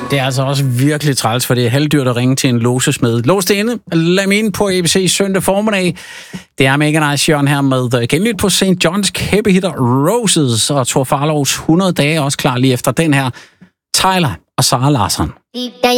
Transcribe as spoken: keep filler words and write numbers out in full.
Det er altså også virkelig træls, for det er halvdyrt at ringe til en låsesmed. Lås det inde. Lad mig ind på A B C søndag formiddag. Det er Mega Nice Jørgen her med genlyt på Saint John's kæmpe hitter Roses og Thor Farlows hundrede dage også klar lige efter den her. Tyler og Sara Larsson.